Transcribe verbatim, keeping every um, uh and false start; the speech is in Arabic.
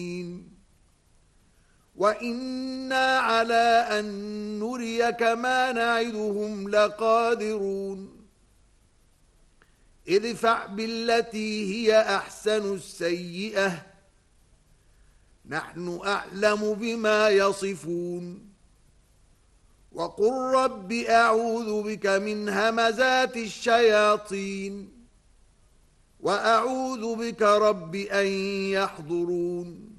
وإنا على أن نريك ما نعدهم لقادرون ادفع بالتي هي أحسن السيئة نحن أعلم بما يصفون وقل رب أعوذ بك من همزات الشياطين وأعوذ بك رب أن يحضرون